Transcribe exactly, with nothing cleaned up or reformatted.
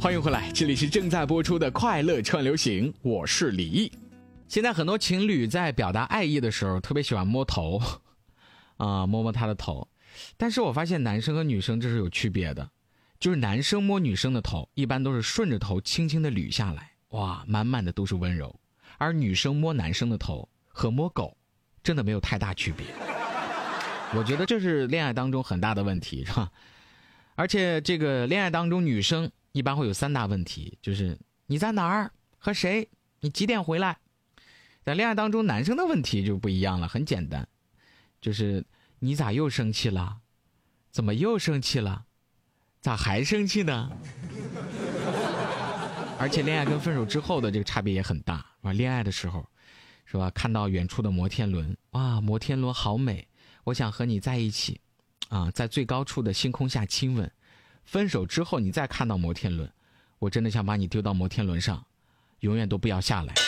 欢迎回来，这里是正在播出的快乐串流行，我是李毅。现在很多情侣在表达爱意的时候特别喜欢摸头啊、呃，摸摸他的头。但是我发现男生和女生这是有区别的，就是男生摸女生的头一般都是顺着头轻轻的捋下来，哇，满满的都是温柔。而女生摸男生的头和摸狗真的没有太大区别。我觉得这是恋爱当中很大的问题，是吧？而且这个恋爱当中女生一般会有三大问题，就是你在哪儿，和谁，你几点回来。在恋爱当中男生的问题就不一样了，很简单，就是你咋又生气了，怎么又生气了，咋还生气呢？而且恋爱跟分手之后的这个差别也很大，是吧？恋爱的时候是吧，看到远处的摩天轮，哇，摩天轮好美，我想和你在一起啊，在最高处的星空下亲吻。分手之后你再看到摩天轮，我真的想把你丢到摩天轮上，永远都不要下来。